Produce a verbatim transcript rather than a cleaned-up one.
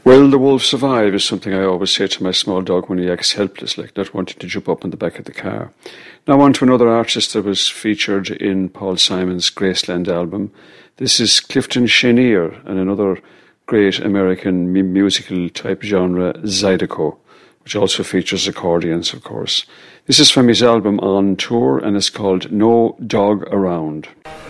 Will the wolf survive is something I always say to my small dog when he acts helpless, like not wanting to jump up on the back of the car. Now on to another artist that was featured in Paul Simon's Graceland album. This is Clifton Chenier and another great American m- musical type genre, Zydeco, which also features accordions, of course. This is from his album On Tour and it's called No Dog Around.